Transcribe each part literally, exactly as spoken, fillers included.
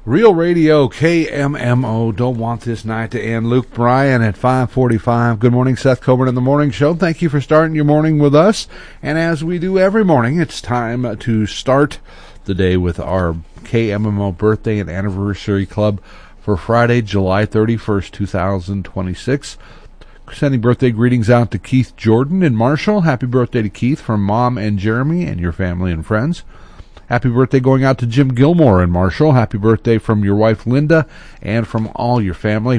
Real Radio, K M M O, Don't Want This Night to End. Luke Bryan at five forty-five. Good morning, Seth Coburn in the Morning Show. Thank you for starting your morning with us. And as we do every morning, it's time to start the day with our K M M O Birthday and Anniversary Club for Friday, July thirty-first, two thousand twenty-six. Sending birthday greetings out to Keith Jordan in Marshall. Happy birthday to Keith from Mom and Jeremy and your family and friends. Happy birthday going out to Jim Gilmore in Marshall. Happy birthday from your wife Linda and from all your family.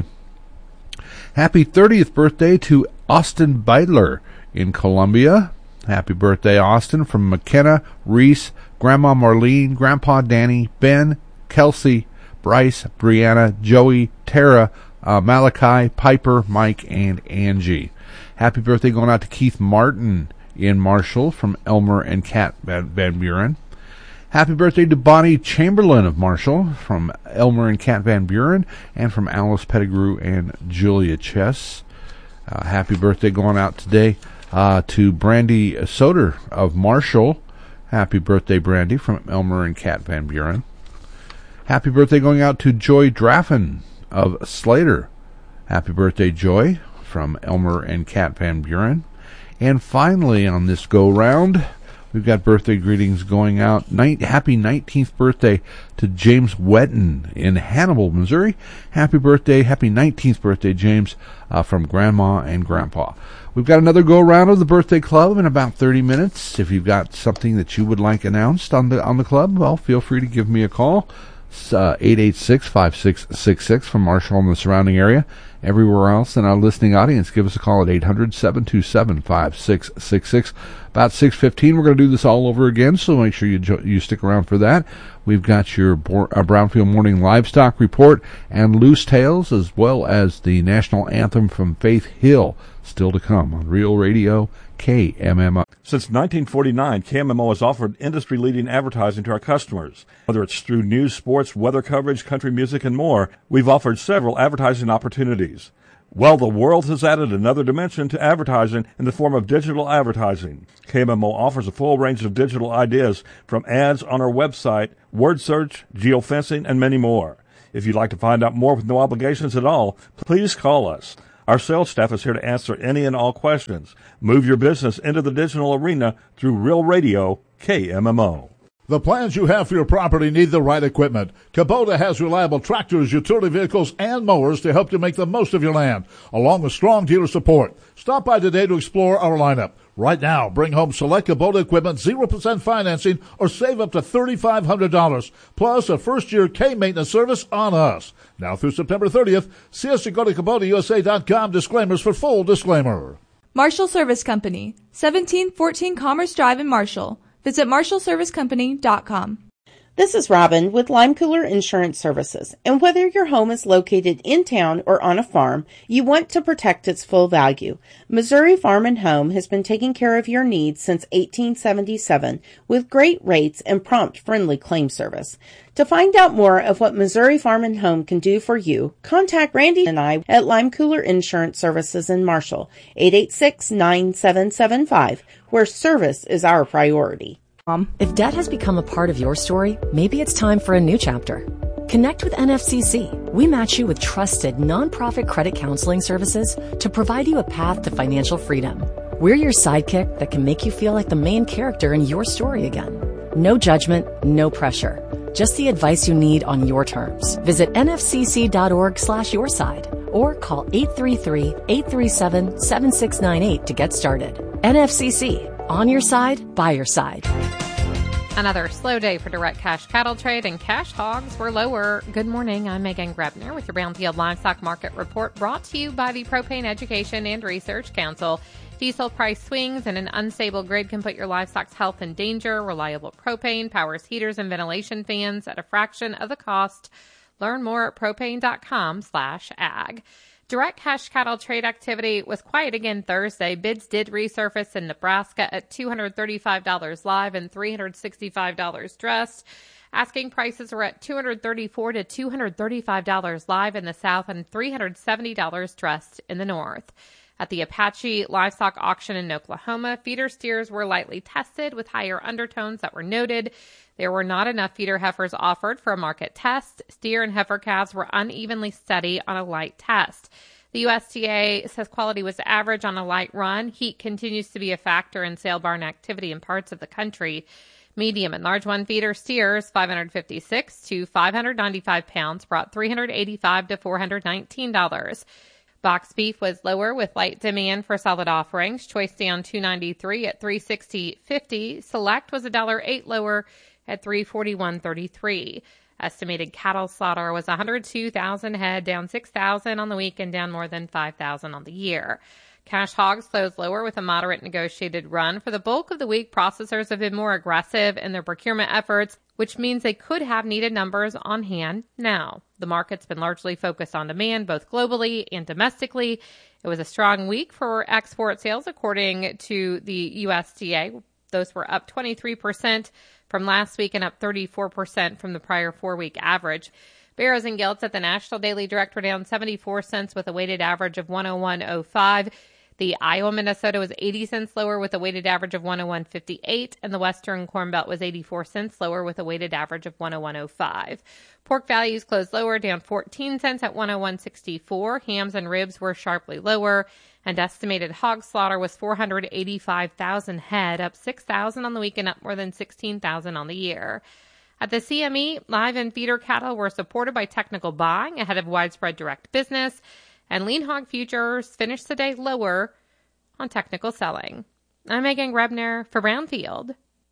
Happy thirtieth birthday to Austin Beidler in Columbia. Happy birthday, Austin, from McKenna, Reese, Grandma Marlene, Grandpa Danny, Ben, Kelsey, Bryce, Brianna, Joey, Tara, uh, Malachi, Piper, Mike, and Angie. Happy birthday going out to Keith Martin in Marshall from Elmer and Kat Van, Van Buren. Happy birthday to Bonnie Chamberlain of Marshall from Elmer and Kat Van Buren, and from Alice Pettigrew and Julia Chess. Uh, happy birthday going out today uh, to Brandy Soder of Marshall. Happy birthday, Brandy, from Elmer and Kat Van Buren. Happy birthday going out to Joy Draffen of Slater. Happy birthday, Joy, from Elmer and Kat Van Buren. And finally, on this go-round, we've got birthday greetings going out. Night, happy nineteenth birthday to James Wetton in Hannibal, Missouri. Happy birthday, happy nineteenth birthday, James, uh, from Grandma and Grandpa. We've got another go-round of the birthday club in about thirty minutes. If you've got something that you would like announced on the on the club, well, feel free to give me a call. It's uh, eight eight six, five six six six from Marshall and the surrounding area. Everywhere else in our listening audience, give us a call at eight hundred, seven two seven, five six six six. About six fifteen, we're going to do this all over again, so make sure you jo- you stick around for that. We've got your Bo- uh, Brownfield Morning Livestock Report and Loose Tales, as well as the national anthem from Faith Hill, still to come on Real Radio, K M M O. Since nineteen forty-nine, K M M O has offered industry-leading advertising to our customers. Whether it's through news, sports, weather coverage, country music, and more, we've offered several advertising opportunities. Well, the world has added another dimension to advertising in the form of digital advertising. K M M O offers a full range of digital ideas, from ads on our website, word search, geofencing, and many more. If you'd like to find out more with no obligations at all, please call us. Our sales staff is here to answer any and all questions. Move your business into the digital arena through Real Radio, K M M O. The plans you have for your property need the right equipment. Kubota has reliable tractors, utility vehicles, and mowers to help you make the most of your land, along with strong dealer support. Stop by today to explore our lineup. Right now, bring home select Kubota equipment, zero percent financing, or save up to three thousand five hundred dollars, plus a first-year K-maintenance service on us. Now through September thirtieth, see us at go to Kubota U S A dot com. Disclaimers for full disclaimer. Marshall Service Company, seventeen fourteen Commerce Drive in Marshall. Visit marshall service company dot com. This is Robin with Lime Cooler Insurance Services, and whether your home is located in town or on a farm, you want to protect its full value. Missouri Farm and Home has been taking care of your needs since eighteen seventy-seven with great rates and prompt, friendly claim service. To find out more of what Missouri Farm and Home can do for you, contact Randy and I at Lime Cooler Insurance Services in Marshall, eight eight six, nine seven seven five, where service is our priority. If debt has become a part of your story, maybe it's time for a new chapter. Connect with N F C C. We match you with trusted nonprofit credit counseling services to provide you a path to financial freedom. We're your sidekick that can make you feel like the main character in your story again. No judgment, no pressure. Just the advice you need on your terms. Visit nfcc.org slash your side or call eight three three, eight three seven, seven six nine eight to get started. N F C C. On your side, by your side. Another slow day for direct cash cattle trade, and cash hogs were lower. Good morning. I'm Megan Grebner with your Brownfield Livestock Market Report, brought to you by the Propane Education and Research Council. Diesel price swings and an unstable grid can put your livestock's health in danger. Reliable propane powers heaters and ventilation fans at a fraction of the cost. Learn more at propane.com slash ag. Direct cash cattle trade activity was quiet again Thursday. Bids did resurface in Nebraska at two hundred thirty-five dollars live and three hundred sixty-five dollars dressed. Asking prices were at two hundred thirty-four dollars to two hundred thirty-five dollars live in the south and three hundred seventy dollars dressed in the north. At the Apache Livestock Auction in Oklahoma, feeder steers were lightly tested with higher undertones that were noted. There were not enough feeder heifers offered for a market test. Steer and heifer calves were unevenly steady on a light test. The U S D A says quality was average on a light run. Heat continues to be a factor in sale barn activity in parts of the country. Medium and large one feeder steers, five hundred fifty-six to five hundred ninety-five pounds, brought three hundred eighty-five to four hundred nineteen dollars. Box beef was lower with light demand for solid offerings. Choice down two ninety-three at three sixty fifty. Select was a dollar eight lower at three forty-one thirty-three. Estimated cattle slaughter was one hundred two thousand head, down six thousand on the week and down more than five thousand on the year. Cash hogs closed lower with a moderate negotiated run. For the bulk of the week, processors have been more aggressive in their procurement efforts, which means they could have needed numbers on hand now. The market's been largely focused on demand, both globally and domestically. It was a strong week for export sales, according to the U S D A. Those were up twenty-three percent from last week and up thirty-four percent from the prior four-week average. Barrows and Gilts at the National Daily Direct were down seventy-four cents with a weighted average of one oh one oh five. The Iowa Minnesota was eighty cents lower with a weighted average of one oh one fifty-eight, and the Western Corn Belt was eighty-four cents lower with a weighted average of one oh one oh five. Pork values closed lower, down fourteen cents at one oh one sixty-four. Hams and ribs were sharply lower, and estimated hog slaughter was four hundred eighty-five thousand head, up six thousand on the week and up more than sixteen thousand on the year. At the C M E, live and feeder cattle were supported by technical buying ahead of widespread direct business, and lean hog futures finished the day lower on technical selling. I'm Megan Grebner for Brownfield.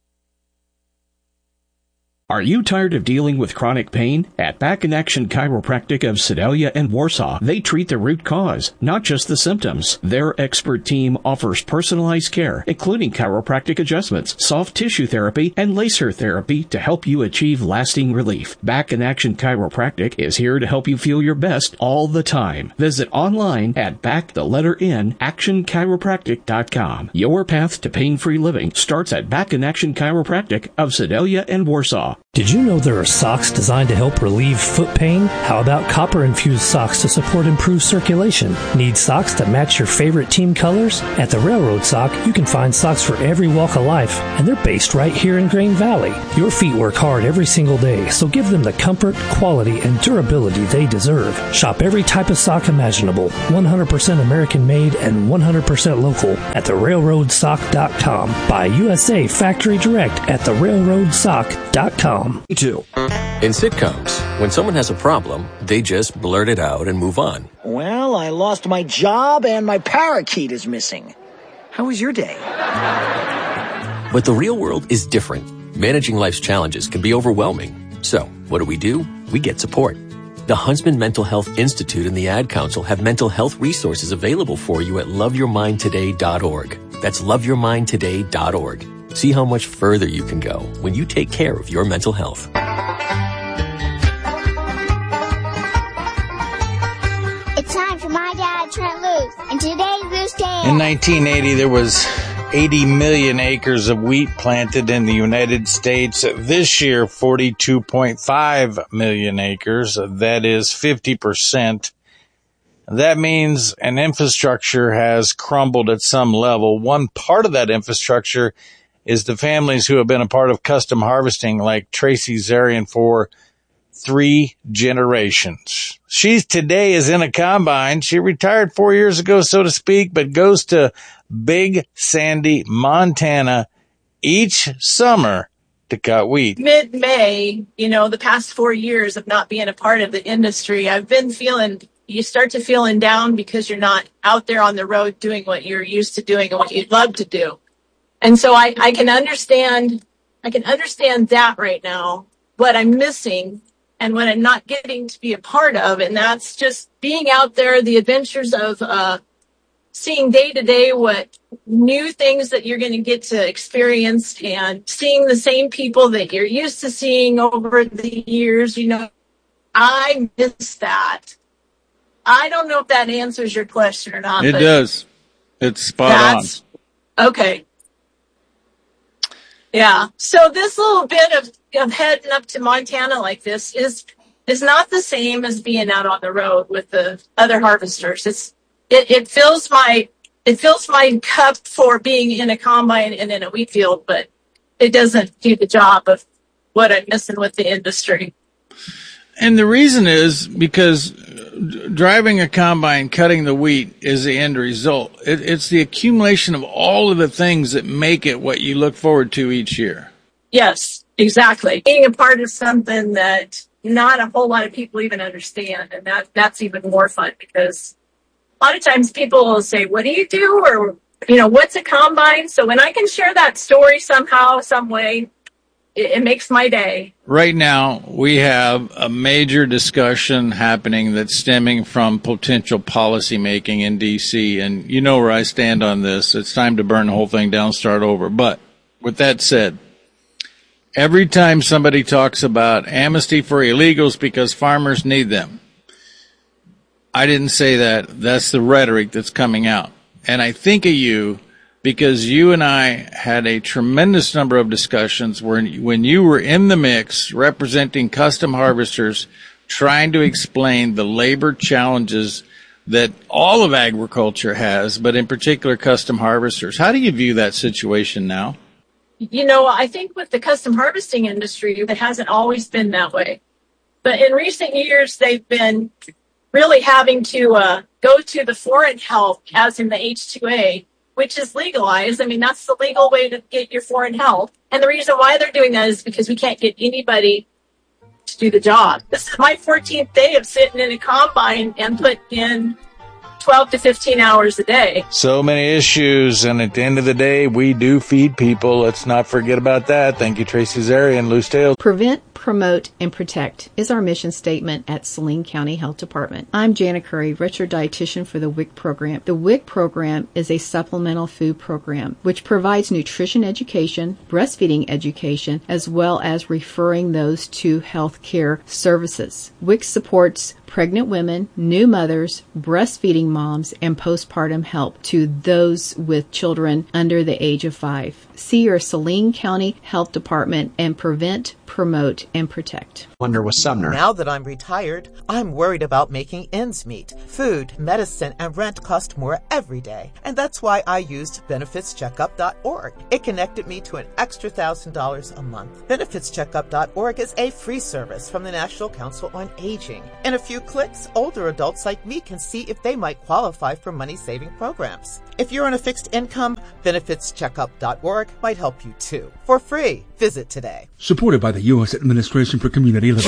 Are you tired of dealing with chronic pain? At Back in Action Chiropractic of Sedalia and Warsaw, they treat the root cause, not just the symptoms. Their expert team offers personalized care, including chiropractic adjustments, soft tissue therapy, and laser therapy to help you achieve lasting relief. Back in Action Chiropractic is here to help you feel your best all the time. Visit online at back the letter N action chiropractic dot com. Your path to pain-free living starts at Back in Action Chiropractic of Sedalia and Warsaw. Did you know there are socks designed to help relieve foot pain? How about copper-infused socks to support improved circulation? Need socks that match your favorite team colors? At the Railroad Sock, you can find socks for every walk of life, and they're based right here in Grain Valley. Your feet work hard every single day, so give them the comfort, quality, and durability they deserve. Shop every type of sock imaginable, one hundred percent American-made and one hundred percent local at the railroad sock dot com. Buy U S A factory direct at the railroad sock dot com. Too. In sitcoms, when someone has a problem, they just blurt it out and move on. Well, I lost my job and my parakeet is missing. How was your day? But the real world is different. Managing life's challenges can be overwhelming. So, what do we do? We get support. The Huntsman Mental Health Institute and the Ad Council have mental health resources available for you at love your mind today dot org. That's love your mind today dot org. See how much further you can go when you take care of your mental health. It's time for My Dad, Trent Loos, and today's Loose Day. In nineteen eighty, there was eighty million acres of wheat planted in the United States. This year, forty-two point five million acres. That is fifty percent. That means an infrastructure has crumbled at some level. One part of that infrastructure is the families who have been a part of custom harvesting, like Tracy Zarian, for three generations. She today is in a combine. She retired four years ago, so to speak, but goes to Big Sandy, Montana each summer to cut wheat. Mid-May, you know, the past four years of not being a part of the industry, I've been feeling, you start to feeling down because you're not out there on the road doing what you're used to doing and what you'd love to do. And so I, I can understand, I can understand that right now, what I'm missing and what I'm not getting to be a part of. And that's just being out there, the adventures of, uh, seeing day to day what new things that you're going to get to experience and seeing the same people that you're used to seeing over the years. You know, I miss that. I don't know if that answers your question or not. It does. It's spot on. Okay. Yeah. So this little bit of, of heading up to Montana like this is is not the same as being out on the road with the other harvesters. It's it, it fills my it fills my cup for being in a combine and in a wheat field, but it doesn't do the job of what I'm missing with the industry. And the reason is because driving a combine, cutting the wheat is the end result. It, it's the accumulation of all of the things that make it what you look forward to each year. Yes, exactly. Being a part of something that not a whole lot of people even understand. And that that's even more fun, because a lot of times people will say, what do you do? Or, you know, what's a combine? So when I can share that story somehow, some way, it, it makes my day. Right now, we have a major discussion happening that's stemming from potential policy making in D C. And you know where I stand on this. It's time to burn the whole thing down, start over. But with that said, every time somebody talks about amnesty for illegals because farmers need them, I didn't say that. That's the rhetoric that's coming out. And I think of you because you and I had a tremendous number of discussions where when you were in the mix representing custom harvesters, trying to explain the labor challenges that all of agriculture has, but in particular custom harvesters. How do you view that situation now? You know, I think with the custom harvesting industry, it hasn't always been that way. But in recent years, they've been really having to uh, go to the foreign help, as in the H two A, which is legalized. I mean, that's the legal way to get your foreign help. And the reason why they're doing that is because we can't get anybody to do the job. This is my fourteenth day of sitting in a combine and putting in twelve to fifteen hours a day. So many issues, and at the end of the day, we do feed people. Let's not forget about that. Thank you, Tracy Zarian, Lucedale. Prevent, promote, and protect is our mission statement at Saline County Health Department. I'm Jana Curry, registered dietitian for the W I C program. The W I C program is a supplemental food program which provides nutrition education, breastfeeding education, as well as referring those to health care services. W I C supports pregnant women, new mothers, breastfeeding moms, and postpartum help to those with children under the age of five. See your Saline County Health Department and prevent, promote, and protect. Wonder with Sumner. Now that I'm retired, I'm worried about making ends meet. Food, medicine, and rent cost more every day. And that's why I used benefits checkup dot org. It connected me to an extra one thousand dollars a month. benefits checkup dot org is a free service from the National Council on Aging. In a few clicks, older adults like me can see if they might qualify for money-saving programs. If you're on a fixed income, benefits checkup dot org might help you too. For free, visit today. Supported by the U S Administration for Community Living.